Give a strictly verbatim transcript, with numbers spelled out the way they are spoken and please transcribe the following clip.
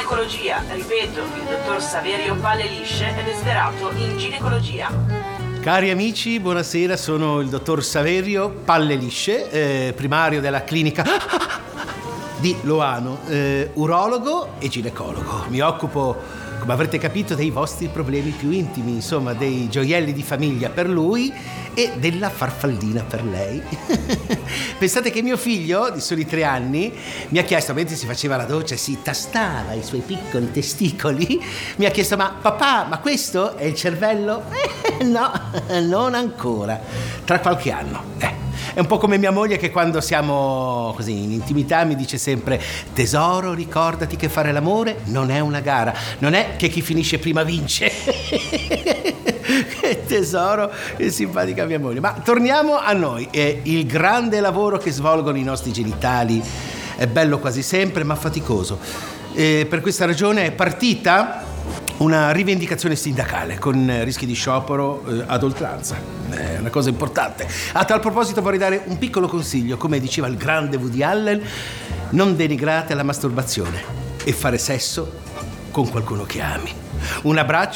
ginecologia. Ripeto, il dottor Saverio Palle Lisce è desiderato in ginecologia. Cari amici, buonasera, sono il dottor Saverio Palle Lisce, eh, primario della clinica di Loano, eh, urologo e ginecologo. Mi occupo, come avrete capito, dei vostri problemi più intimi, insomma, dei gioielli di famiglia per lui e della farfallina per lei. Pensate che mio figlio, di soli tre anni, mi ha chiesto, mentre si faceva la doccia, si tastava i suoi piccoli testicoli, mi ha chiesto, ma papà, ma questo è il cervello? Eh, no, non ancora, tra qualche anno. Eh. È un po' come mia moglie che quando siamo così in intimità mi dice sempre: tesoro, ricordati che fare l'amore non è una gara, non è che chi finisce prima vince. Che tesoro, che simpatica mia moglie. Ma torniamo a noi. Eh, il grande lavoro che svolgono i nostri genitali è bello quasi sempre, ma faticoso. Eh, per questa ragione è partita una rivendicazione sindacale con rischi di sciopero eh, ad oltranza. È una cosa importante. A tal proposito vorrei dare un piccolo consiglio. Come diceva il grande Woody Allen, non denigrate la masturbazione e fare sesso con qualcuno che ami. Un abbraccio